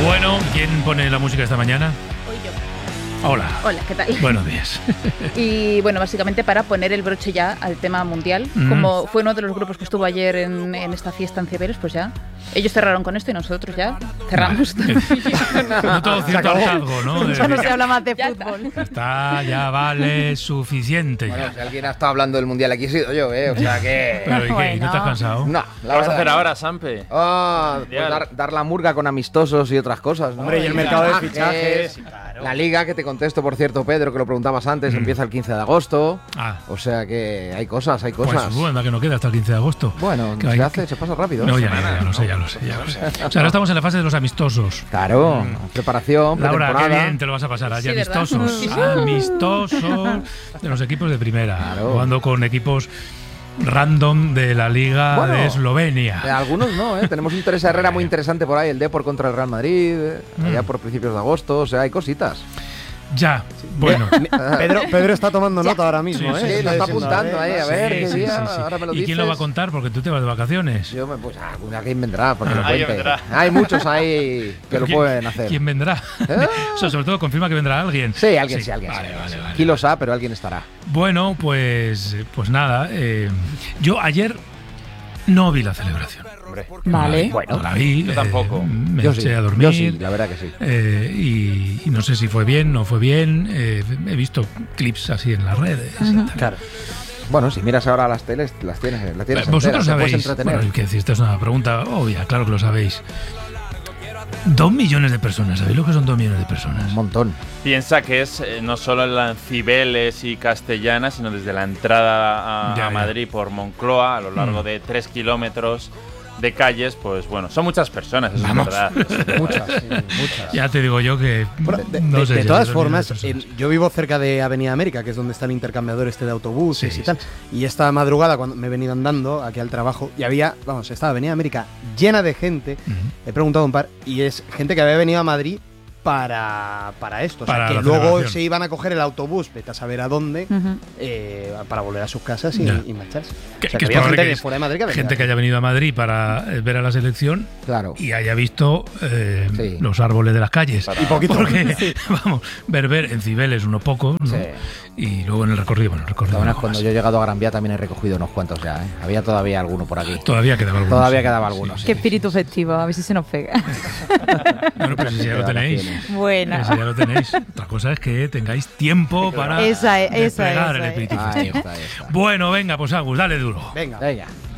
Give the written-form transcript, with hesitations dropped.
Bueno, ¿quién pone la música esta mañana? Hoy yo. Hola. Hola, ¿qué tal? Buenos días. Y bueno, básicamente para poner el broche ya al tema mundial, como fue uno de los grupos que estuvo ayer en esta fiesta en Cibeles, pues ya ellos cerraron con esto y nosotros ya cerramos. No todo cierto hartazgo, ¿no? Ya no se habla más de Ya fútbol. Está, ya vale suficiente. Bueno, Ya. si alguien ha estado hablando del mundial aquí he sido yo, O sea que. Pero ¿y qué? Bueno. ¿No te has cansado? No, ¿Qué vas a hacer ahora, Sampe? Pues dar la murga con amistosos y otras cosas, ¿no? Hombre, y el mercado de fichajes, fichajes. La liga, que te contesto, por cierto, Pedro, que lo preguntabas antes, empieza el 15 de agosto. Ah, O sea que hay cosas, pues bueno, que no queda hasta el 15 de agosto. Bueno, Que hay- se pasa rápido. No, ya lo sé. O sea, ahora estamos en la fase de los amistosos. Claro, preparación, Laura, qué pretemporada. bien te lo vas a pasar allí, Sí, ¿verdad? amistosos. Amistosos de los equipos de primera. Claro. Jugando con equipos random de la Liga Bueno, de Eslovenia. Algunos no, Tenemos un Teresa Herrera muy interesante por ahí, el Depor contra el Real Madrid, allá por principios de agosto, o sea, hay cositas. Ya, bueno. Pedro está tomando nota ahora mismo, Sí, ¿eh? Sí, lo está apuntando ahí, a ver, qué Sí, día, sí. ahora me lo ¿Y dices. quién lo va a contar? Porque tú te vas de vacaciones. Pues alguien vendrá, porque lo Alguien cuente. vendrá. Hay muchos ahí que lo ¿Quién- pueden hacer. ¿Quién vendrá? O sea, sobre todo confirma que vendrá alguien. Sí, alguien sí. Vale. Kilos A, pero alguien estará. Bueno, pues nada. Yo ayer no vi la celebración. Vale. Bueno, No la vi. Yo tampoco. Me Yo eché sí, a dormir. yo sí, la verdad que sí. Y no sé si fue bien, no fue bien. He visto clips así en las redes. y tal. Claro. Bueno, si miras ahora las teles, la tienes Vosotros enteras, te puedes sabéis. entretener. Bueno, que decir, esta es una pregunta obvia, claro que lo sabéis. 2 millones de personas, ¿sabéis lo que son 2 millones de personas? Un montón. Piensa que es no solo en la Cibeles y Castellana, sino desde la entrada Ya. a Madrid por Moncloa, a lo largo de 3 kilómetros de calles, pues bueno, son muchas personas, eso Vamos. es verdad. Muchas. Ya te digo yo que. Bueno, no sé de si todas 2 millones formas, de personas. yo vivo cerca de Avenida América, que es donde está el intercambiador este de autobuses Sí, y tal. Y esta madrugada, cuando me he venido andando aquí al trabajo, y estaba Avenida América llena de gente. Ujú. He preguntado a un par, y es gente que había venido a Madrid para esto. O sea, Para que la luego celebración. se iban a coger el autobús, vete a saber a dónde, para volver a sus casas Ya. y marcharse. Que- O sea, que es había probable gente que de es fuera de Madrid que había Gente que venido haya venido a Madrid para ver a la selección Claro. y haya visto Sí. los árboles de las calles. Para- Y poquito. Porque, vamos, ver en Cibeles unos pocos, ¿no? Sí. Y luego en el recorrido, Bueno, no cuando más. yo he llegado a Gran Vía también he recogido unos cuantos ya, Había todavía alguno por aquí. Todavía quedaba algunos. Todavía sí. quedaba algunos, Sí. Qué espíritu festivo, a ver si se nos pega. Bueno, pues si ya lo tenéis. Buena. Eso ya lo tenéis. Otra cosa es que tengáis tiempo para Esa es, desplegar el esa es. espíritu Ahí festivo. está, ahí está. Bueno, venga, pues Agus, dale duro. Venga. Venga.